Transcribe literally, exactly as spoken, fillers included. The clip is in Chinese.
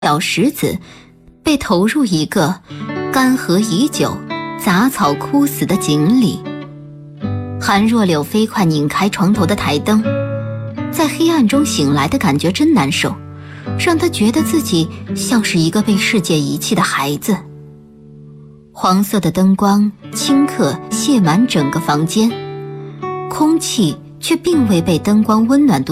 小石子被投入一个干涸已久、杂草枯死的井里。韩若柳飞快拧开床头的台灯，在黑暗中醒来的感觉真难受，让他觉得自己像是一个被世界遗弃的孩子。黄色的灯光顷刻泻满整个房间，空气却并未被灯光温暖